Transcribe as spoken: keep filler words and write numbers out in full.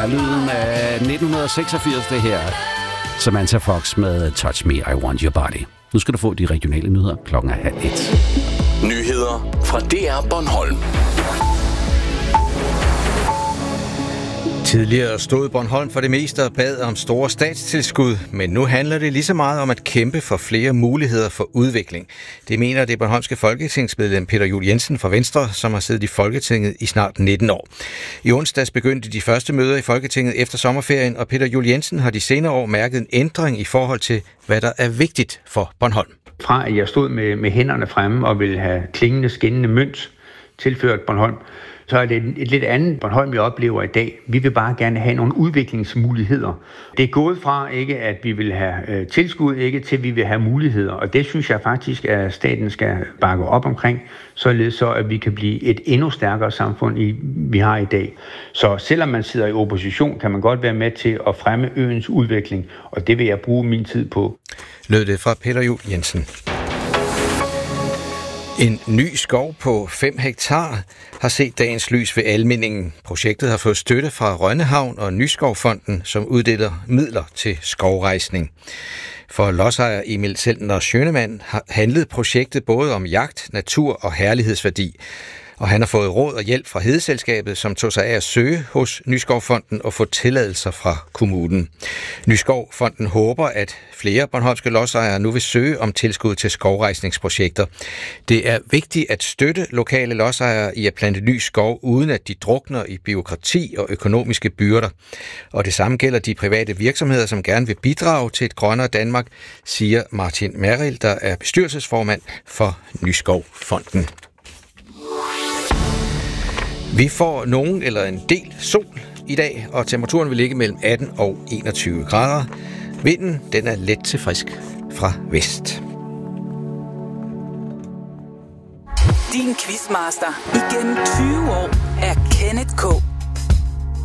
er lyden af nitten seksogfirs, det her. Samantha Fox med Touch Me, I Want Your Body. Nu skal du få de regionale nyheder klokken er halv et. Nyheder fra D R Bornholm. Tidligere stod Bornholm for det meste og bad om store statstilskud, men nu handler det lige så meget om at kæmpe for flere muligheder for udvikling. Det mener det bornholmske folketingsmedlem Peter Juel Jensen fra Venstre, som har siddet i Folketinget i snart nitten år. I onsdags begyndte de første møder i Folketinget efter sommerferien, og Peter Juel Jensen har de senere år mærket en ændring i forhold til, hvad der er vigtigt for Bornholm. Fra at jeg stod med, med hænderne fremme og ville have klingende, skinnende mønt tilført Bornholm, så er det et lidt andet Bornholm, vi oplever i dag. Vi vil bare gerne have nogle udviklingsmuligheder. Det er gået fra ikke, at vi vil have øh, tilskud, ikke til, at vi vil have muligheder. Og det synes jeg faktisk, at staten skal bakke op omkring, således så, at vi kan blive et endnu stærkere samfund, i, vi har i dag. Så selvom man sidder i opposition, kan man godt være med til at fremme øens udvikling, og det vil jeg bruge min tid på. Lød det fra Peter Juel Jensen. En ny skov på fem hektar har set dagens lys ved Almindingen. Projektet har fået støtte fra Rønnehavn og Nyskovfonden, som uddeler midler til skovrejsning. For lodsejer Emil Seltner Schønemann handlede projektet både om jagt, natur og herlighedsværdi. Og han har fået råd og hjælp fra Hedeselskabet, som tog sig af at søge hos Nyskovfonden og få tilladelser fra kommunen. Nyskovfonden håber, at flere bornholmske lodsejere nu vil søge om tilskud til skovrejsningsprojekter. Det er vigtigt at støtte lokale lodsejere i at plante ny skov, uden at de drukner i bureaukrati og økonomiske byrder. Og det samme gælder de private virksomheder, som gerne vil bidrage til et grønnere Danmark, siger Martin Merrild, der er bestyrelsesformand for Nyskovfonden. Vi får nogen eller en del sol i dag, og temperaturen vil ligge mellem atten og enogtyve grader. Vinden den er let til frisk fra vest. Din quizmaster igennem tyve år er Kenneth K.